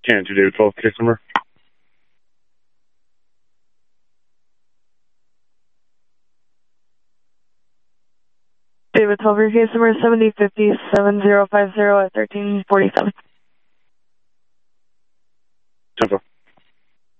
Can't you do 12 case number? David 12, your case number is 7050-7050 at 1347.